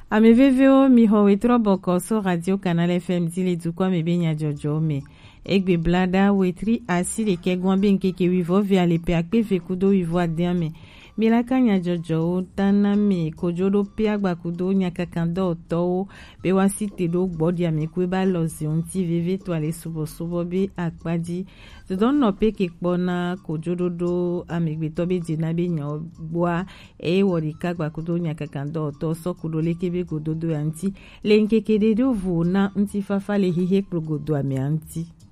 Ameveveo miho wetro boko so radio Canal FM dile dukwa mebenya jojo me. Egbe blada wetri asi le kegwambe nkeke wivo via le pe akpe vekudo wivo adiame. Milaka nya jojo tana me kojodo pe agbakudo nya kakando oto be wasite do gbodia me kwe ba lozi onti veve to ale subo be akpadi. To don no pe kekpona kojodo do amegbe to be jina be nya ogboa e wori kagbakudo nya kakando oto so kudo lekebe gododo anti le nkeke de do vu na nti fafa le hihe progodo ame anti.